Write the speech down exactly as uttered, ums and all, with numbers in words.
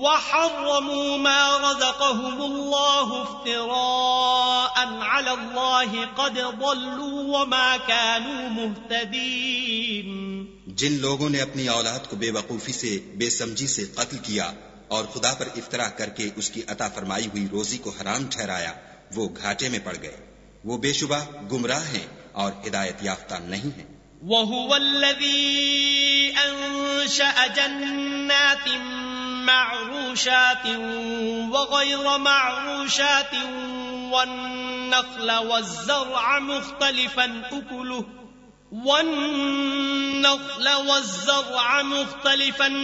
वहर्रमू मा रज़क़हुमुल्लाहु इफ्तिराअन अला अल्लाहि क़द ज़ल्लू वमा कानू मुहतदीन। जिन लोगों ने अपनी औलाद को बेवकूफी से बेसमझी से कत्ल किया और खुदा पर इफ्तरा करके उसकी अता फरमाई हुई रोजी को हराम ठहराया, वो घाटे में पड़ गए। वो बेशुबा गुमराह हैं और हिदायत याफ्ता नहीं हैं। वहुवल्लज़ी अंशअ जन्नातिन मअरूशातिन वग़ैर मअरूशातिन वन्नख्ल वज़्ज़रअ मुख्तलिफन उकुलुहु वन्नख्ल वज़्ज़रअ मुख्तलिफन